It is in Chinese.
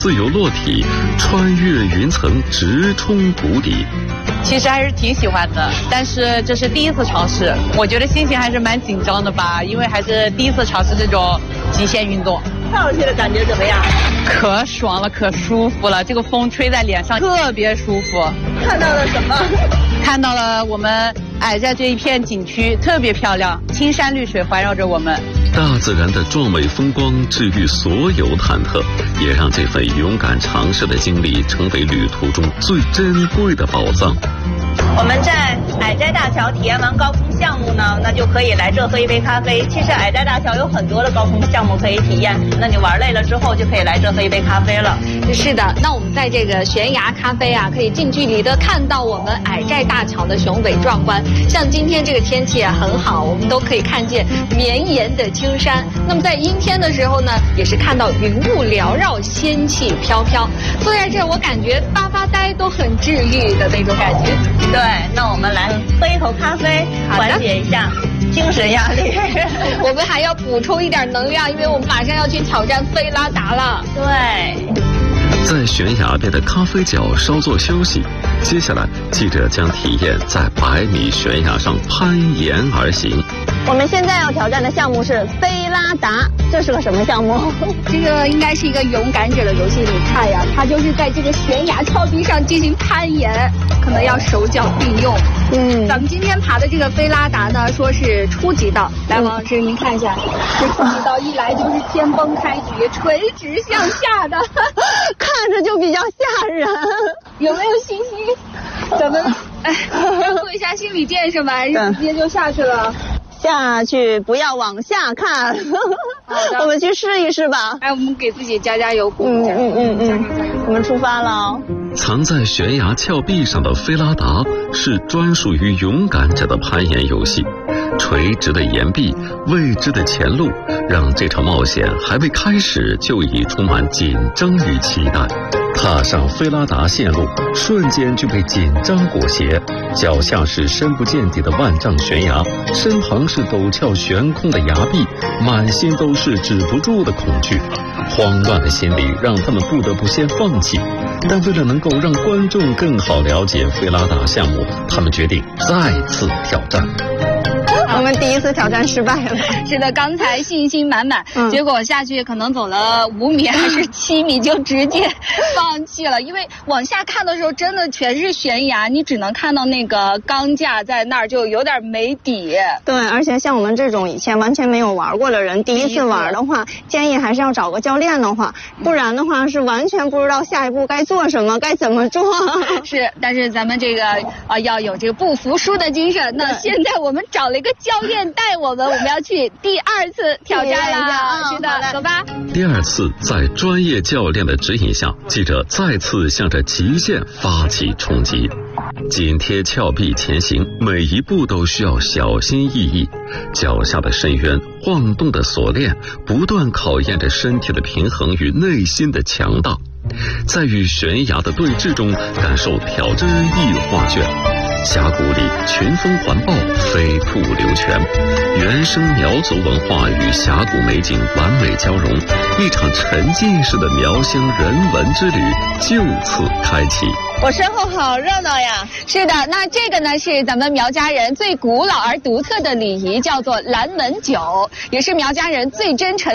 自由落体，穿越云层，直冲谷底。 其实还是挺喜欢的，但是这是第一次尝试，我觉得心情还是蛮紧张的吧，因为还是第一次尝试这种极限运动。 跳上去的感觉怎么样？ 可爽了，可舒服了，这个风吹在脸上特别舒服。 看到了什么？ 看到了我们矮寨这一片景区，特别漂亮，青山绿水环绕着我们。 大自然的壮美风光治愈所有忐忑，也让这份勇敢尝试的经历成为旅途中最珍贵的宝藏。 我们在矮寨大桥体验完高空项目呢，那就可以来这喝一杯咖啡。其实矮寨大桥有很多的高空项目可以体验，那你玩累了之后就可以来这喝一杯咖啡了。 是的，那我们在这个悬崖咖啡啊，可以近距离的看到我们矮寨大桥的雄伟壮观。像今天这个天气啊很好，我们都可以看见绵延的青山。那么在阴天的时候呢，也是看到云雾缭绕，仙气飘飘。坐在这儿，我感觉发呆都很治愈的那种感觉。 对，那我们来喝一口咖啡，缓解一下精神压力。 我们还要补充一点能量，因为我们马上要去挑战菲拉达了。 对， 在悬崖边的咖啡角稍作休息，接下来记者将体验在100米悬崖上攀岩而行。 我们现在要挑战的项目是菲拉达，这是个什么项目？ 这个应该是一个勇敢者的游戏。你看呀，它就是在这个悬崖峭壁上进行攀岩，可能要手脚并用。咱们今天爬的这个菲拉达呢，说是初级道。来，王老师您看一下，这初级道一来就是天崩开局，垂直向下的， 看着就比较吓人。 有没有信心？咱们要做一下心理建设吧，还是直接就下去了？ 下去不要往下看，我们去试一试吧。 哎，我们给自己加油鼓一下。 我们出发了。 藏在悬崖峭壁上的菲拉达是专属于勇敢者的攀岩游戏。垂直的岩壁，未知的前路，让这场冒险还未开始就已充满紧张与期待。踏上菲拉达线路，瞬间就被紧张裹挟，脚下是深不见底的万丈悬崖，身旁是陡峭悬空的崖壁，满心都是止不住的恐惧。慌乱的心理让他们不得不先放弃，但为了能够让观众更好了解菲拉达项目，他们决定再次挑战。 我们第一次挑战失败了。 是的，刚才信心满满，结果下去可能走了5米还是7米就直接放弃了，因为往下看的时候真的全是悬崖，你只能看到那个钢架在那儿，就有点没底。 对，而且像我们这种以前完全没有玩过的人，第一次玩的话，建议还是要找个教练的话，不然的话是完全不知道下一步该做什么，该怎么做。 是，但是咱们这个要有这个不服输的精神。那现在我们找了一个教练带我们要去第2次挑战了。是的，走吧。 第2次在专业教练的指引下，记者再次向着极限发起冲击。紧贴峭壁前行，每一步都需要小心翼翼。脚下的深渊，晃动的锁链，不断考验着身体的平衡与内心的强大。在与悬崖的对峙中，感受挑战意画卷。峡谷里群峰环抱，飞瀑流泉，原生苗族文化与峡谷美景完美交融，一场沉浸式的苗乡人文之旅就此开启。 我身后好热闹呀！ 是的，那这个呢是咱们苗家人最古老而独特的礼仪，叫做拦门酒，也是苗家人最真诚